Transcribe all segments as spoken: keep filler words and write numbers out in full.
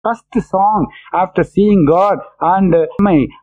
first song after seeing God and uh,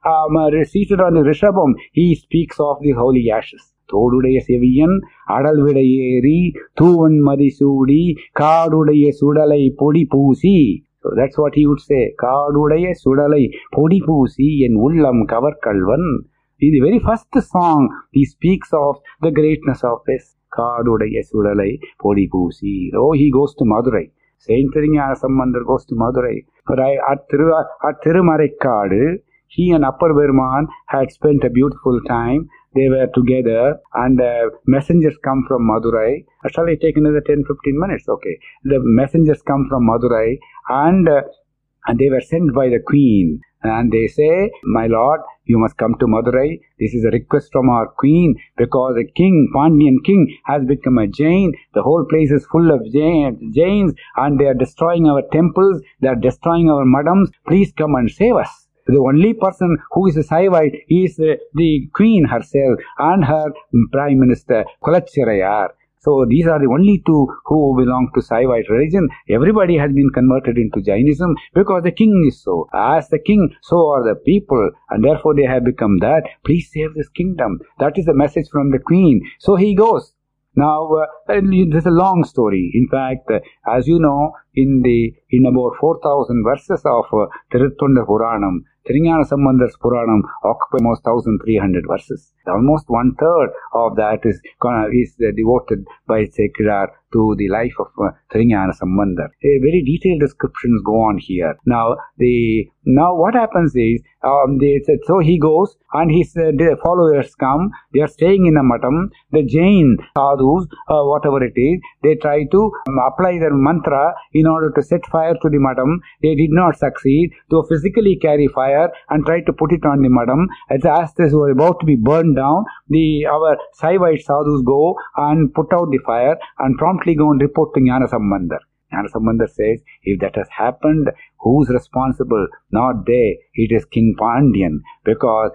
um, seated on the Rishabam, he speaks of the holy ashes. தோடுடைய செவியன் அடல் விடையேறி தூவன் மதிசூடி காடுடைய சுடலை பொடி பூசி. So that's what he would say. காடுடைய சுடலை பொடி பூசி என் உள்ளம் கவர்கல்வன். In the very first song, he speaks of the greatness of this. காடுடைய சுடலை பொடி பூசி. Oh, he goes to Madurai. Saint Thirungnana Sambandar goes to Madurai. But I, at, Thiru, at Thirumarekkadu, he and Upper Burman had spent a beautiful time. They were together and uh, messengers come from Madurai. Shall I take another ten to fifteen minutes? Okay. The messengers come from Madurai and, uh, and they were sent by the queen. And they say, my lord, you must come to Madurai. This is a request from our queen because the king, Pandyan king, has become a Jain. The whole place is full of Jain, Jains and they are destroying our temples. They are destroying our madams. Please come and save us. The only person who is a Saivite is uh, the queen herself and her prime minister, Kulachirayar. So these are the only two who belong to Saivite religion. Everybody has been converted into Jainism because the king is so. As the king, so are the people, and therefore they have become that. Please save this kingdom. That is the message from the queen. So he goes. Now, uh, this is a long story. In fact, uh, as you know, in the in about four thousand verses of uh, Tiruttonda Puranam, Thirungnana Sambandar's Puranam occupies almost one thousand three hundred verses. Almost one third of that is, is uh, devoted by Sekidar to the life of uh, Thirungnana Sambandar. A very detailed descriptions go on here. Now, the now what happens is, um, they said, so he goes and his uh, followers come. They are staying in a matam. The Jain sadhus, uh, whatever it is, they try to um, apply their mantra in order to set fire to the matam. They did not succeed to physically carry fire and try to put it on the matam. As, as this was about to be burned down, the our Saivite sadhus go and put out the fire and promptly go and report to Gnana Sambandar. Gnana Sambandar says, if that has happened, who's responsible? Not they. It is King Pandyan. Because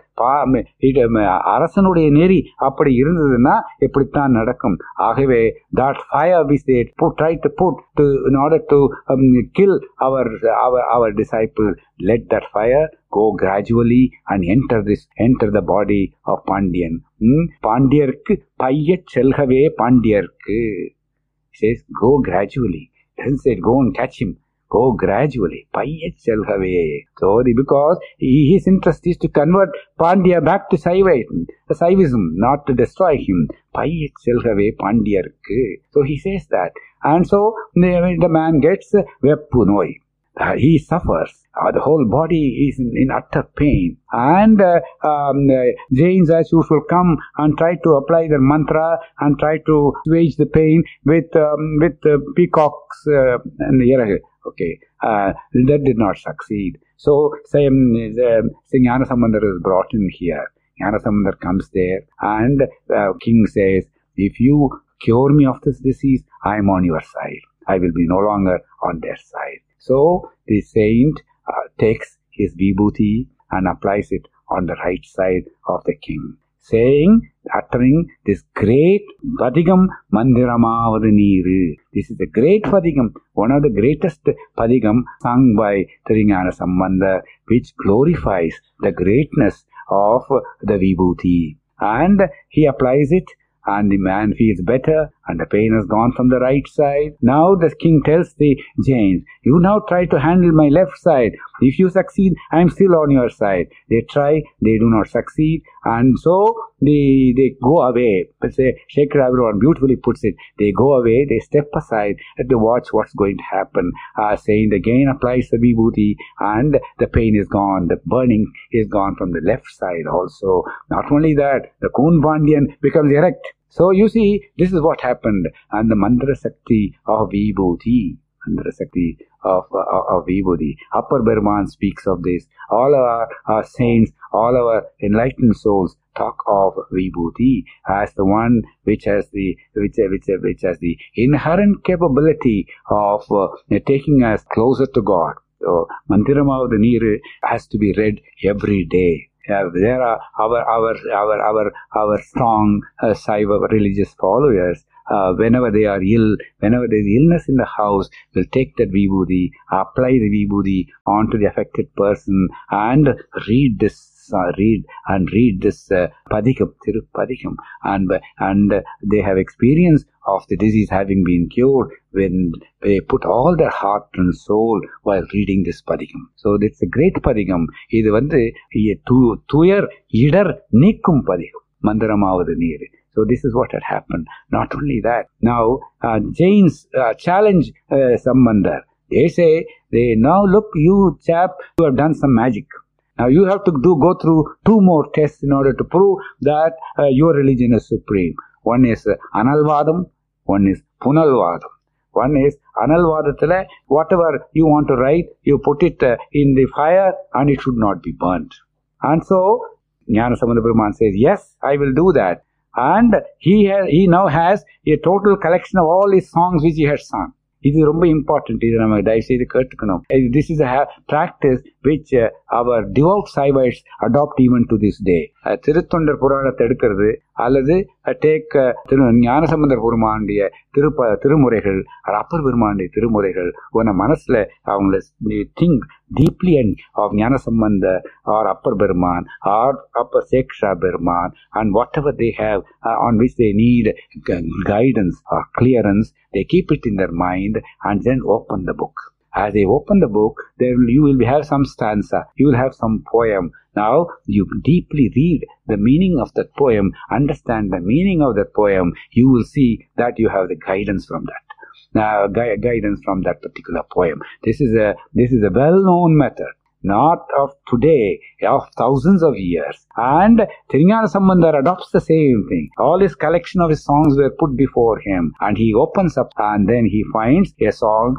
அரசனுடைய நெறி அப்படி இருந்ததுன்னா எப்படித்தான் நடக்கும். ஆகவே that fire which they put, try to put to, in order to um, kill our, our our disciple, let that fire go gradually and enter this enter the body of Pandyan. Hmm? பாண்டியர்க்கு பையச் செல்கவே பாண்டியர்க்கு. Says go gradually. Doesn't say go and catch him. Go gradually. Payet Chelhave. So, the, because he, his interest is to convert Pandya back to Saivism, Saivism, not to destroy him. Payet Chelhave Pandyarke. So he says that. And so the, the man gets Veppunoi. Uh, he suffers. Uh, the whole body is in, in utter pain. And uh, um, uh, Jains as usual come and try to apply their mantra and try to assuage the pain with um, with uh, peacocks uh, and the Okay, uh, that did not succeed. So, say, um, the, Gnana Sambandar is brought in here. Gnana Sambandar comes there and uh, king says, if you cure me of this disease, I am on your side. I will be no longer on their side. So, the saint uh, takes his vibhuti and applies it on the right side of the king, saying, uttering this great Padigam Mandiramavadu Neeru. This is a great Padigam, one of the greatest Padigam sung by Thirungnana Sambandar, which glorifies the greatness of the Vibhuti. And he applies it, and the man feels better, and the pain has gone from the right side. Now the king tells the Jains, you now try to handle my left side. If you succeed, I am still on your side. They try, they do not succeed, and so they they go away. But say, Shekhar Abravan beautifully puts it, they go away, they step aside to watch what's going to happen. Uh, Saint again applies the vibhuti, and the pain is gone, the burning is gone from the left side also. Not only that, the Kun Pandyan becomes erect. So you see, this is what happened. And the Mandra Sakti of Vibhuti, Mandra Sakti of, uh, of Vibhuti. Upper Burman speaks of this. All our, our saints, all our enlightened souls talk of Vibhuti as the one which has the which which which has the inherent capability of uh, taking us closer to God. So Mandiramavadu Neeru has to be read every day. Uh, there are our our our our our strong uh, Saiva religious followers uh, whenever they are ill, whenever there is illness in the house, will take that vibhuti, apply the vibhuti onto the affected person and read this. Uh, read and read this uh, padikam, Tirupadikam, and and uh, they have experience of the disease having been cured when they put all their heart and soul while reading this padikam. So it's a great padikam. இது வந்து துயர் இடர் நீக்கும் padikam. மந்திரமாவது நீர். So this is what had happened. Not only that, now uh, Jains uh, challenge uh, Sambandar. They say, they now look, you chap, you have done some magic. Now you have to do go through two more tests in order to prove that uh, your religion is supreme. One is uh, Analvadam, one is Punalvadam. One is Analvadathila, whatever you want to write, you put it uh, in the fire and it should not be burnt. And so Jnanasambandha Perumaan says, yes, I will do that. And he has, he now has a total collection of all his songs which he had sung. This is very important. This is a practice which uh, our devout Saivites adopt even to this day. Thiruthondar Puranathai edukkirathu அல்லது take Gnanasambandar பெருமானுடைய திருப்ப திருமுறைகள் அப்பர் பெருமானுடைய திருமுறைகள் உன மனசுல அவங்கள think deeply and of Gnanasambandha or Appar பெருமான் or அப்பர் சேக்ஷா பெருமான் and whatever they have uh, on which they need guidance or clearance, they keep it in their mind and then open the book. As they open the book, then you will have some stanza, you will have some poem. Now, you deeply read the meaning of that poem, understand the meaning of that poem, you will see that you have the guidance from that. Now, gu- guidance from that particular poem. This is a, this is a well-known method. Not of today, of thousands of years. And Tirunyanasambandar adopts the same thing. All his collection of his songs were put before him. And he opens up and then he finds a song,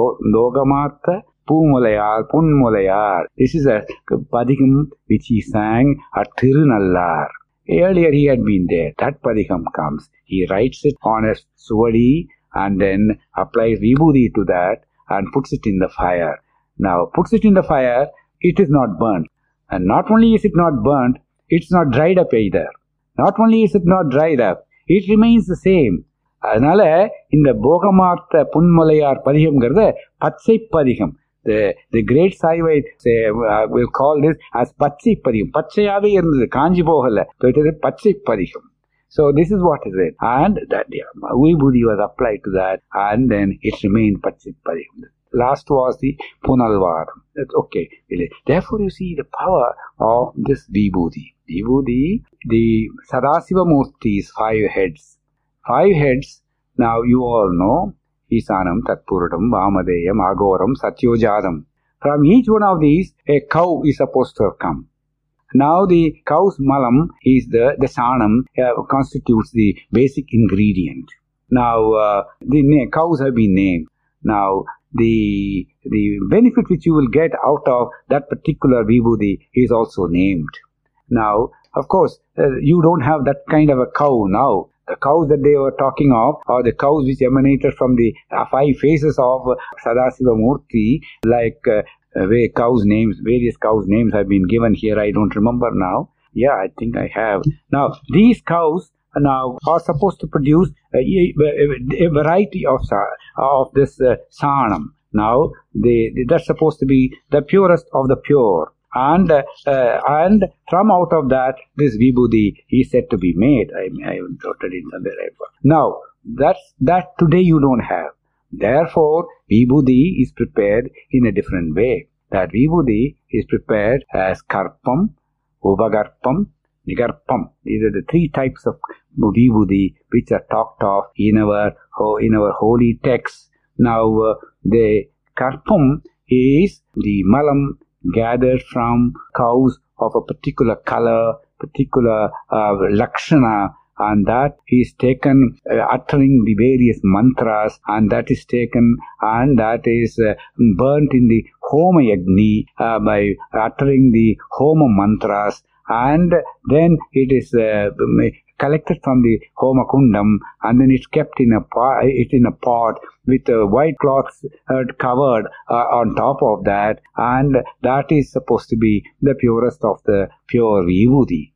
Bogamartha Poomulayar Punmulayar. This is a padikam which he sang at Tirunallar. Earlier he had been there. That padikam comes. He writes it on a suvadi and then applies vibhuti to that and puts it in the fire. Now, puts it in the fire, it is not burnt. And not only is it not burnt, it's not dried up either. Not only is it not dried up, it remains the same. அதனால இந்த போகமார்த்த புன்மலையார் பதிகம்ங்கிறத பச்சை பதிகம். The, the great Saivite say, uh, will call this as பச்சை பதிகம். பச்சையாவே இருந்தது, காஞ்சி போகல. So it is a பச்சை பதிகம். So this is what is it. And that yeah, vibhuti was applied to that and then it remained pachit padikam. Last was the Punalvadam. That's okay. Therefore you see the power of this vibhuti. Vibhuti, the Sadasiva Murti's five heads. Five heads, now you all know, Isanam, Tatpuradam, Vamadeyam, Agoram, Satyojadam. From each one of these, a cow is supposed to have come. Now the cow's malam is the, the sanam uh, constitutes the basic ingredient. Now uh, the na- cows have been named. Now the the benefit which you will get out of that particular vibhuti is also named. Now, of course, uh, you don't have that kind of a cow now. The cows that they were talking of are the cows which emanated from the uh, five faces of uh, Sadasiva Murti, like uh, uh, where cows' names, various cows' names have been given here. I don't remember now. Yeah, I think I have. Now, these cows now are supposed to produce a, a, a variety of of this uh, sanam. Now, they, that's supposed to be the purest of the pure. And uh, uh, and from out of that, this vibhuti is said to be made. I, I noted it somewhere. Now, that's, that today you don't have. Therefore, vibhuti is prepared in a different way. That vibhuti is prepared as karpam, upagarpam, nigarpam. These are the three types of vibhuti which are talked of in our in our holy texts. Now, uh, the karpam is the malam gathered from cows of a particular color, particular uh, lakshana, and that is taken uh, uttering the various mantras, and that is taken and that is uh, burnt in the homa yagni uh, by uttering the homa mantras, and then it is uh, collected from the homa kundam, and then it's kept in a pot, it's in a pot with a white cloth uh, covered uh, on top of that, and that is supposed to be the purest of the pure vibhuti.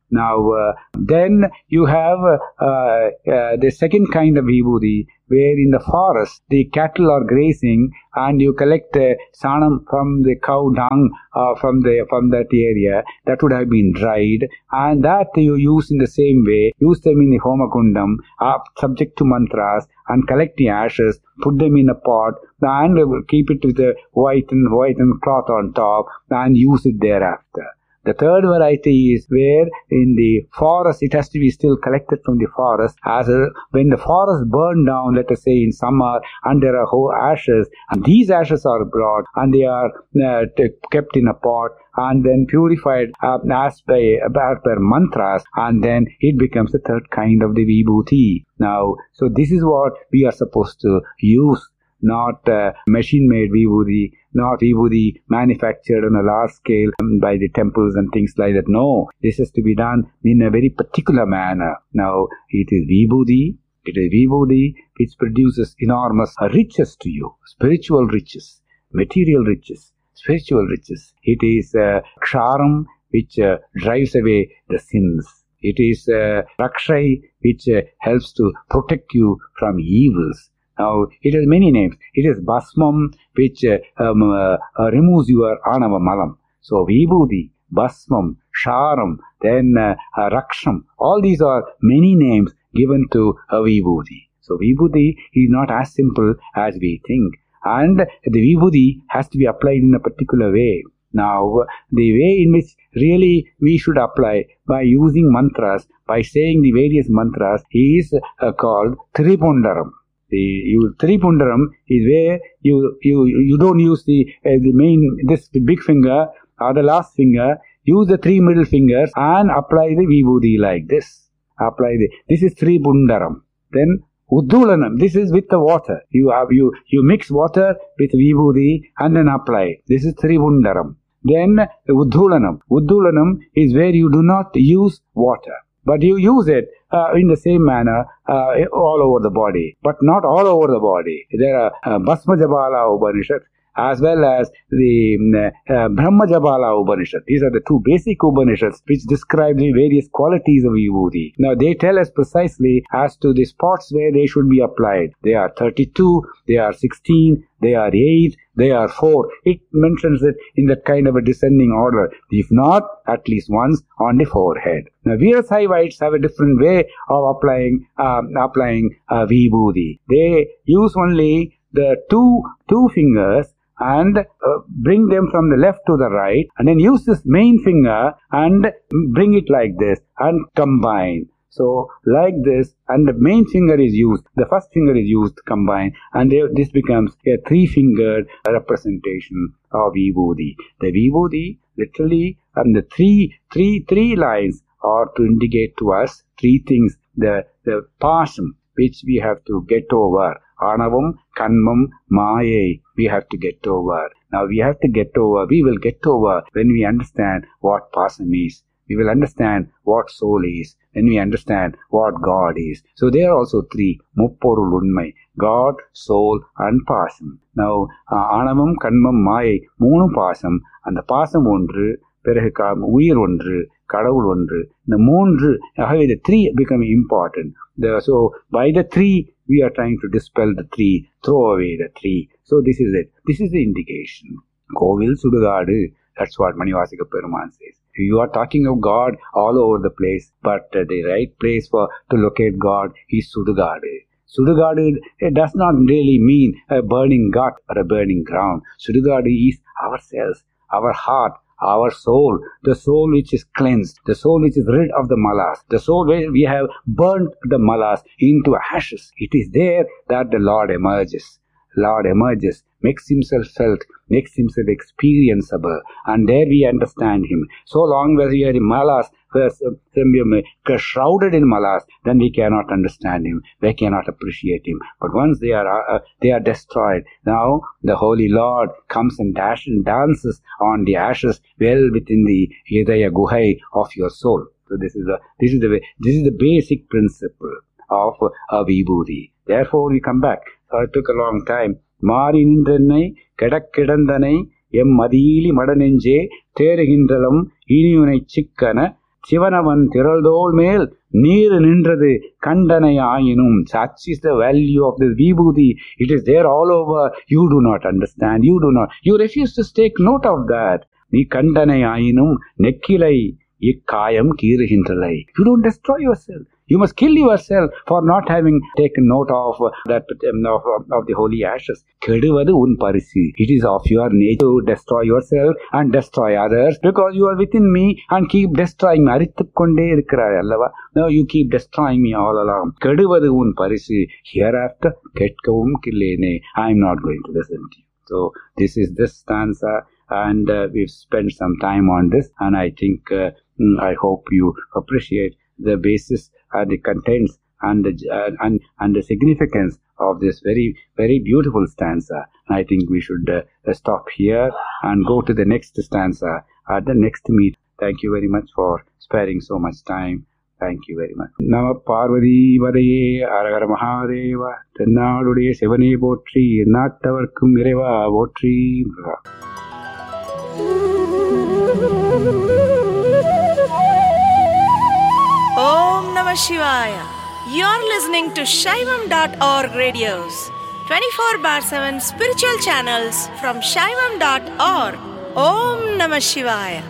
Now, uh, then you have uh, uh, the second kind of vibhuti, where in the forest the cattle are grazing and you collect uh, sanam from the cow dung uh, from the from that area that would have been dried, and that you use in the same way, use them in the homakundam, uh, subject to mantras, and collect the ashes, put them in a pot, and keep it with a white and white and cloth on top, and use it thereafter. The third variety is where in the forest it has to be still collected from the forest. As a, when the forest burned down, let us say in summer, and there are whole ashes, and these ashes are brought and they are uh, t- kept in a pot and then purified uh, as by, by per mantras, and then it becomes the third kind of the vibhuti. Now, so this is what we are supposed to use. Not uh, machine-made vibhuti, not vibhuti manufactured on a large scale by the temples and things like that. No, this has to be done in a very particular manner. Now, it is vibhuti, it is vibhuti which produces enormous riches to you, spiritual riches, material riches, spiritual riches. It is uh, ksharam which uh, drives away the sins. It is uh, rakshai which uh, helps to protect you from evils. Now, it has many names. It is Bhasmam, which uh, um, uh, uh, removes your Anava Malam. So, Vibhuti, Bhasmam, Sharam, then uh, uh, Raksham. All these are many names given to a Vibhuti. So, Vibhuti is not as simple as we think. And the Vibhuti has to be applied in a particular way. Now, the way in which really we should apply by using mantras, by saying the various mantras, is uh, called Tripundaram. The you, Tripundaram is where you you you don't use the uh, the main this the big finger or the last finger. Use the three middle fingers and apply the vibhuti like this. Apply the this is Tripundaram. Then Uddulanam. This is with the water. You have you you mix water with vibhuti and then apply. This is Tripundaram. Then Uddulanam. Uddulanam is where you do not use water, but you use it uh, in the same manner uh, all over the body, but not all over the body. There are uh, Bhasmajabala Upanishad as well as the uh, uh, Brahmajabala Upanishad. These are the two basic Upanishads which describe the various qualities of vibhuti. Now they tell us precisely as to the spots where they should be applied. They are thirty-two, they are sixteen, they are eight, they are four. It mentions it in that kind of a descending order. If not, at least once on the forehead. Now Veerasaivites have a different way of applying um, applying uh, vibhuti. They use only the two two fingers and uh, bring them from the left to the right, and then use this main finger and bring it like this and combine. So like this, and the main finger is used, the first finger is used combined, and they, this becomes a three-fingered representation of vibhuti. The vibhuti literally, and the three three three lines are to indicate to us three things. The the passion which we have to get over. Anavam, Kanmam, Mayai, we have to get over. Now we have to get over, we will get over when we understand what pasam is. We will understand what soul is, when we understand what God is. So there are also three, Mupporul Unmai, God, soul and pasam. Now, uh, Anavam, Kanmam, Mayai, Moonu pasam, and the pasam ondru, Perahikam, Uir ondru, Kadavul ondru. The moondru, the three become important. The, so by the three, we are trying to dispel the three, throw away the three. So this is it. This is the indication. Kovil Sudugadu. That's what Manivasika Peruman says. You are talking of God all over the place, but uh, the right place for to locate God is Sudugadu. Sudugadu, it does not really mean a burning gut or a burning ground. Sudugadu is ourselves, our heart, our soul, the soul which is cleansed, the soul which is rid of the malas, the soul where we have burnt the malas into ashes. It is there that the Lord emerges. Lord emerges, makes himself felt, makes himself experienceable, and there we understand him. So long as we are in malas, first, uh, shrouded in malas, then we cannot understand him, we cannot appreciate him. But once they are uh, they are destroyed, now the Holy Lord comes and dash and dances on the ashes well within the Hridaya Guhai of your soul. So this is the this is the this is the basic principle of uh, vibhuti. Therefore we come back. So it took a long time. Mari nindranai, kedak kedandanai, em madili madanenje, teregindralam, iniyunai chikkana, சிவனவன் திரள்தோள் மேல் நீர் நின்றது கண்டனை ஆயினும். Such is the value of this vibhuti. It is there all over. You do not understand. You do not. You refuse to take note of that. நீ கண்டனை ஆயினும் நெக்கிலை இக்காயம் கீறுகின்றலை. You don't destroy yourself. You must kill yourself for not having taken note of that um, of, of the holy ashes. கெடுவது உன் பரிசு. It is of your nature to destroy yourself and destroy others because you are within me and keep destroying me. அரித்துக் கொண்டே இருக்கிறாய் அல்லவா? No, you keep destroying me all along. கெடுவது உன் பரிசு. Hereafter கேட்கவும் கில்லேனே. I am not going to listen to you. So this is this stanza, and uh, we've spent some time on this, and I think uh, I hope you appreciate the basis and the contents and the uh, and and the significance of this very very beautiful stanza. I think we should uh, stop here and go to the next stanza at the next meet. Thank you very much for sparing so much time. Thank you very much. Nama Parvati Vadaye Aragara Mahadeva Tennaadudiya Sivane Potri Nattavarkkum Ireva Potri. Om Namah Shivaya. You're listening to Shaivam dot org radios, twenty-four bar seven spiritual channels from Shaivam dot org. Om Namah Shivaya.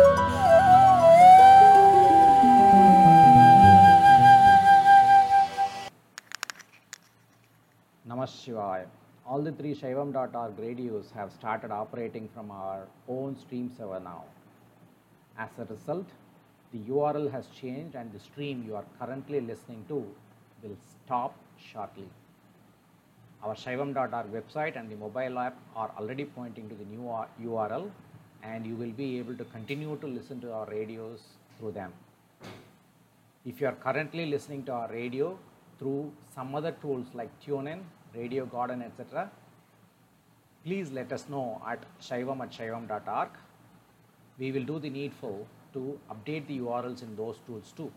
Namah Shivaya. All the three Shaivam dot org radios have started operating from our own stream server now. As a result, the U R L has changed and the stream you are currently listening to will stop shortly. Our Shaivam dot org website and the mobile app are already pointing to the new U R L, and you will be able to continue to listen to our radios through them. If you are currently listening to our radio through some other tools like TuneIn, Radio Garden, et cetera, please let us know at shaivam at shaivam dot org. We will do the needful to update the U R Ls in those tools too.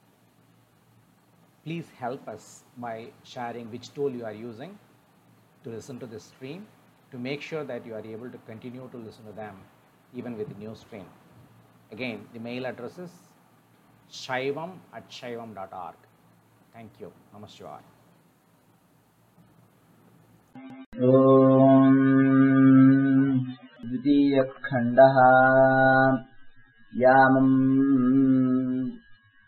Please help us by sharing which tool you are using to listen to this stream, to make sure that you are able to continue to listen to them even with the new stream. Again, the mail address is shaivam at shaivam dot org. Thank you. Namaskar. Om Dvitiya Khandaha Yamam